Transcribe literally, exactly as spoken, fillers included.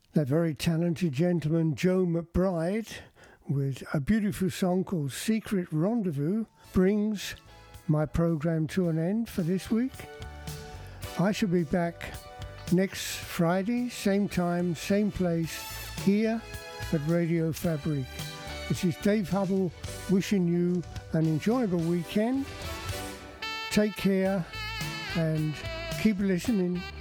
That very talented gentleman, Joe McBride, with a beautiful song called Secret Rendezvous, brings my program to an end for this week. I shall be back next Friday, same time, same place, here at Radio Fabrique. This is Dave Hubble wishing you an enjoyable weekend. Take care and keep listening.